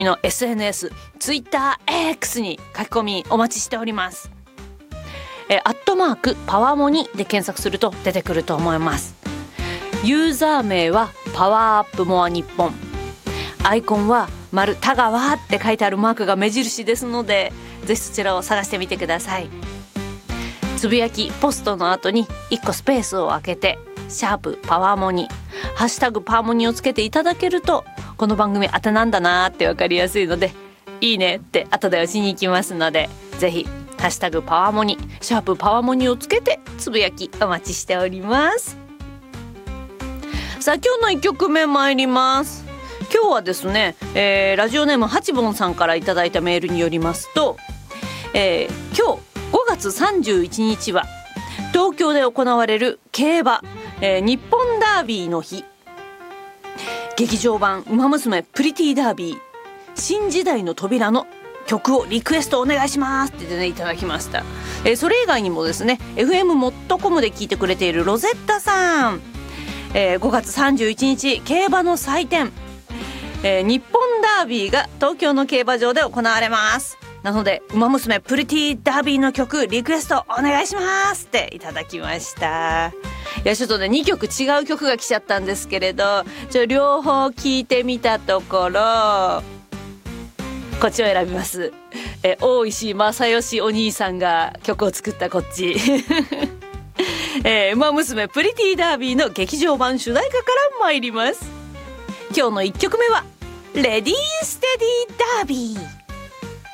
の SNS、ツイッター X に書き込みお待ちしております。@パワモニで検索すると出てくると思います。ユーザー名はパワーアップモア日本、アイコンは丸田川って書いてあるマークが目印ですので、ぜひそちらを探してみてください。つぶやきポストの後に1個スペースを空けてシャープパワーモニ、ハッシュタグパワモニをつけていただけると、この番組あてなんだなって分かりやすいので、いいねって後で押しに行きますので、ぜひハッシュタグパワーモニ、シャープパワーモニをつけてつぶやきお待ちしております。さあ今日の1曲目参ります。今日はですね、ラジオネームハチボンさんからいただいたメールによりますと、今日5月31日は東京で行われる競馬、日本ダービーの日、劇場版ウマ娘プリティダービー新時代の扉の曲をリクエストお願いしますってねいただきました。それ以外にもですね FM モットコムで聞いてくれているロゼッタさん、5月31日競馬の祭典、日本ダービーが東京の競馬場で行われます。なのでウマ娘プリティダービーの曲リクエストお願いしますっていただきました。いやちょっとね2曲違う曲が来ちゃったんですけれど、両方聞いてみたところこっちを選びます。大石正義お兄さんが曲を作ったこっちウマ娘プリティダービーの劇場版主題歌から参ります。今日の1曲目はレディーステディダービー。